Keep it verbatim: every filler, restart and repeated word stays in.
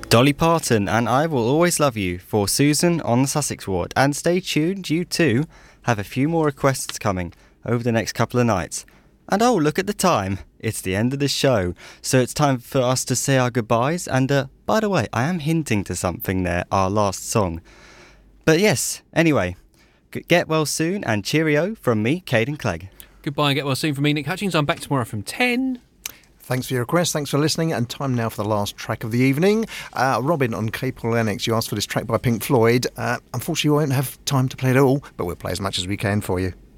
Dolly Parton and I Will Always Love You for Susan on the Sussex Ward. And stay tuned, you too have a few more requests coming over the next couple of nights. And oh, look at the time. It's the end of the show. So it's time for us to say our goodbyes. And uh, by the way, I am hinting to something there, our last song. But yes, anyway, get well soon and cheerio from me, Caden Clegg. Goodbye and get well soon from me, Nick Hutchings. I'm back tomorrow from ten. Thanks for your request, thanks for listening, and time now for the last track of the evening. Uh, Robin on Capel Lennox, you asked for this track by Pink Floyd. Uh, unfortunately, we won't have time to play it all, but we'll play as much as we can for you.